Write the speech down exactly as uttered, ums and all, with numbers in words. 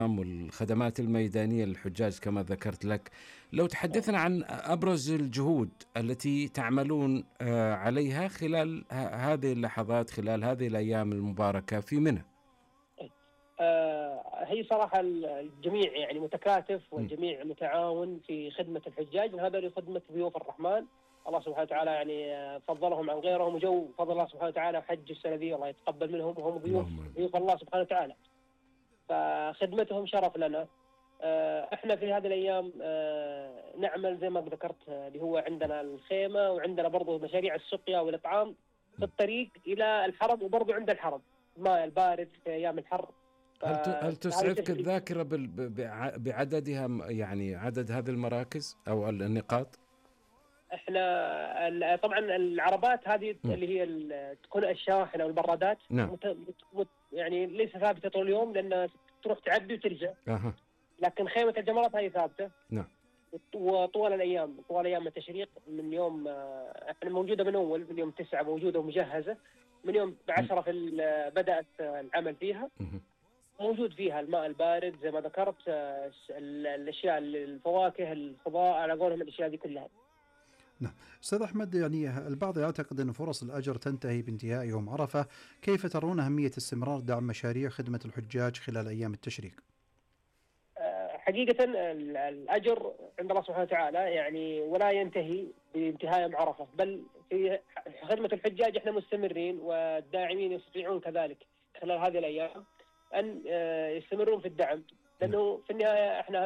والخدمات الميدانية للحجاج كما ذكرت لك. لو تحدثنا عن أبرز الجهود التي تعملون آه، عليها خلال ه- هذه اللحظات، خلال هذه الأيام المباركة في منى. آه، هي صراحة الجميع يعني متكاتف م. والجميع متعاون في خدمة الحجاج، وهذا لخدمة ضيوف الرحمن. الله سبحانه وتعالى يعني آه، فضلهم عن غيرهم، وجو فضل الله سبحانه وتعالى حج السنة ذي، الله يتقبل منهم، وهم ضيوف اللهم آمين. ضيوف الله سبحانه وتعالى، فخدمتهم شرف لنا. آه، احنا في هذه الايام آه، نعمل زي ما ذكرت، آه، اللي هو عندنا الخيمة، وعندنا برضو مشاريع السقيا والإطعام في الطريق إلى الحرم، وبرضو عند الحرم الماء البارد في أيام الحر. هل ت- هل فهذه تسعفك تشغيل. الذاكرة بال- ب- بع- بعددها، م- يعني عدد هذه المراكز أو النقاط؟ احنا ال- طبعا العربات هذه م. اللي هي ال- تكون الشاحنه والبرادات نعم. مت... مت... مت... يعني ليس ثابته طول اليوم، لان تروح تعدي وترجع. أها. لكن خيمه الجمرات هذه ثابته، نعم. وطوال الايام، طوال ايام التشريق، من يوم آه، احنا موجوده من اول، من يوم تسعة موجوده ومجهزه، من يوم عشرة في ال- بدات العمل فيها. مهم. موجود فيها الماء البارد زي ما ذكرت، آه، ال- الاشياء، الفواكه، الخضار، على قولهم الاشياء دي كلها. نعم. أستاذ أحمد، يعني البعض يعتقد أن فرص الأجر تنتهي بانتهاء يوم عرفة، كيف ترون أهمية استمرار دعم مشاريع خدمة الحجاج خلال أيام التشريق؟ آه، حقيقة ال- الأجر عند الله سبحانه وتعالى يعني ولا ينتهي بانتهاء يوم عرفة، بل في خدمة الحجاج احنا مستمرين، والداعمين يستطيعون كذلك خلال هذه الأيام أن آه، يستمرون في الدعم، لأنه في النهاية احنا